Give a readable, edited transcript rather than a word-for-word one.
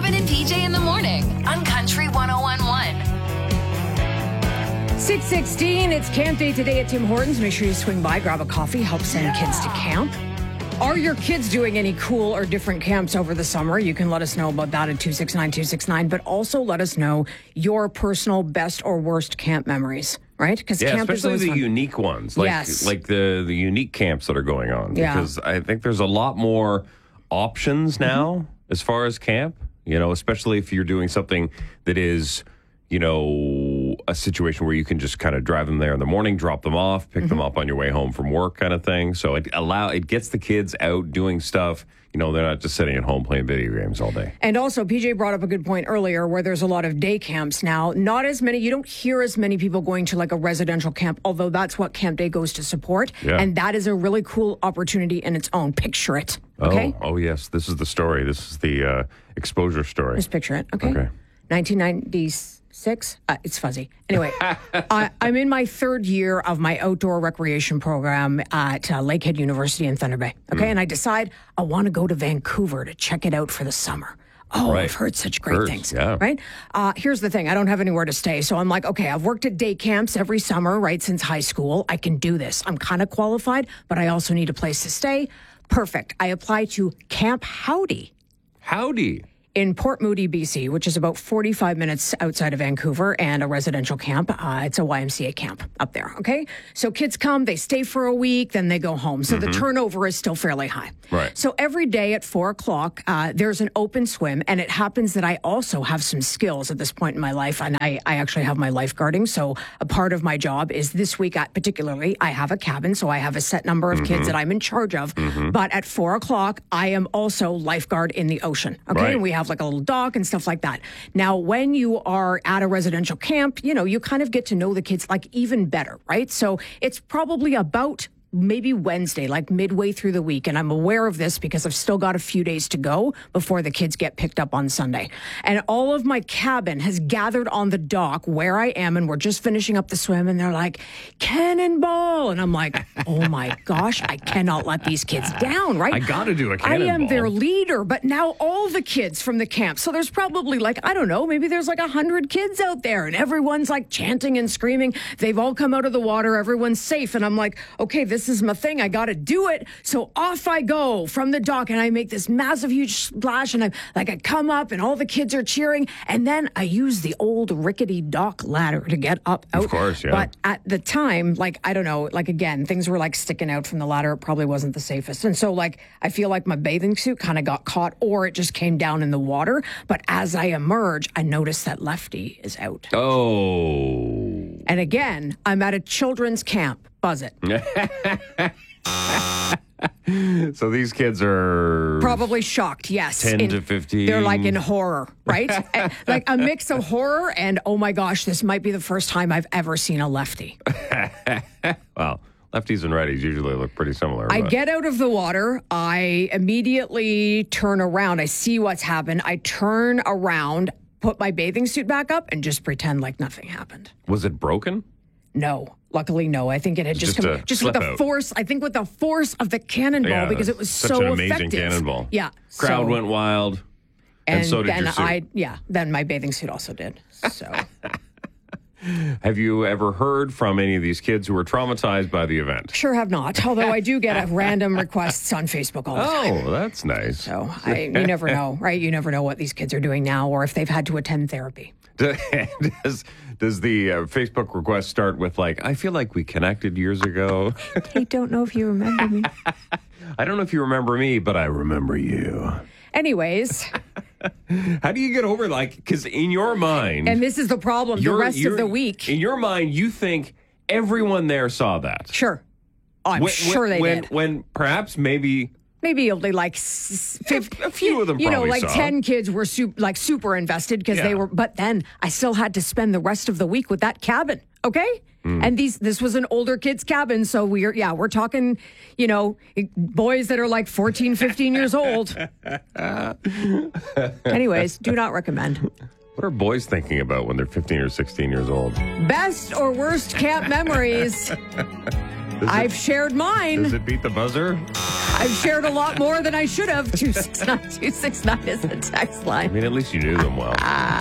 Robin and PJ in the morning on Country 101.1. 6:16, it's camp day today at Tim Hortons. Make sure you swing by, grab a coffee, help send kids to camp. Are your kids doing any cool or different camps over the summer? You can let us know about that at 269-269, but also let us know your personal best or worst camp memories, right? Because camp is especially always the fun. unique ones, like the unique camps that are going on. Yeah. Because I think there's a lot more options now as far as camp, especially if you're doing something that is, a situation where you can just kind of drive them there in the morning, drop them off, pick them up on your way home from work kind of thing. So it gets the kids out doing stuff. They're not just sitting at home playing video games all day. And also, PJ brought up a good point earlier where there's a lot of day camps now. Not as many, you don't hear as many people going to like a residential camp, although that's what Camp Day goes to support. Yeah. And that is a really cool opportunity in its own. Picture it, okay? Oh, yes. This is the story. This is the exposure story. Just picture it, okay? Okay. 1996. It's fuzzy. Anyway, I'm in my third year of my outdoor recreation program at Lakehead University in Thunder Bay. Okay, and I decide I want to go to Vancouver to check it out for the summer. Oh, Right. I've heard such great things. Yeah. Right? Here's the thing. I don't have anywhere to stay. So I'm like, okay, I've worked at day camps every summer, right, since high school. I can do this. I'm kind of qualified, but I also need a place to stay. Perfect. I apply to Camp Howdy Howdy. in Port Moody, BC, which is about 45 minutes outside of Vancouver, and a residential camp. It's a YMCA camp up there, okay? So kids come, they stay for a week, then they go home. So the turnover is still fairly high. Right. So every day at 4 o'clock, there's an open swim, and it happens that I also have some skills at this point in my life, and I actually have my lifeguarding. So a part of my job is this week, particularly, I have a cabin, so I have a set number of kids that I'm in charge of. But at 4 o'clock, I am also lifeguard in the ocean, okay? Right. And we have like a little dock and stuff like that. Now, when you are at a residential camp, you kind of get to know the kids like even better, right? So it's probably about maybe Wednesday, like midway through the week. And I'm aware of this because I've still got a few days to go before the kids get picked up on Sunday. And all of my cabin has gathered on the dock where I am, and we're just finishing up the swim, and they're like, cannonball. And I'm like, oh my gosh, I cannot let these kids down, right? I got to do a I cannonball. am their leader, but now all the kids from the camp, so there's probably like, I don't know, maybe there's like 100 kids out there, and everyone's like chanting and screaming. They've all come out of the water. Everyone's safe. And I'm like, okay, this is my thing. I got to do it. So off I go from the dock, and I make this massive, huge splash, and I come up, and all the kids are cheering. And then I use the old rickety dock ladder to get up out. Of course, yeah. But at the time, like, I don't know, like, again, things were like sticking out from the ladder. It probably wasn't the safest. And so, like, I feel like my bathing suit kind of got caught, or it just came down in the water. But as I emerge, I notice that Lefty is out. Oh. And again, I'm at a children's camp. Buzz it. So these kids are Probably shocked, yes. 10 to 15. They're like in horror, right? Like a mix of horror and, oh my gosh, this might be the first time I've ever seen a Lefty. Well, lefties and righties usually look pretty similar. I but- get out of the water. I immediately turn around. I see what's happened. I turn around, put my bathing suit back up, and just pretend like nothing happened. Was it broken? No. Luckily, no. I think it had just Just come a just with slip the out. force. I think with the force of the cannonball, Yeah, because it was such so an amazing effective. cannonball. Yeah. Crowd so- went wild. And so did then your suit. then my bathing suit also did. So Have you ever heard from any of these kids who were traumatized by the event? sure have not. Although I do get random requests on Facebook all the time. Oh, that's nice. So you never know, right? You never know what these kids are doing now, or if they've had to attend therapy. Does the Facebook request start with like, I feel like we connected years ago? I don't know if you remember me. I don't know if you remember me, but I remember you. Anyways, How do you get over because in your mind, and this is the problem. The rest of the week, in your mind, you think everyone there saw that. sure. Oh, I'm sure they did. When perhaps maybe Maybe like a few of them probably like saw. 10 kids were super invested because they Yeah. were, but then I still had to spend the rest of the week with that cabin. Okay. And this was an older kid's cabin. So we're talking, boys that are like 14, 15 years old. Anyways, do not recommend. What are boys thinking about when they're 15 or 16 years old? Best or worst camp memories. I've shared mine. Does it beat the buzzer? I've shared a lot more than I should have. 269-269 is the text line. I mean, at least you knew them well.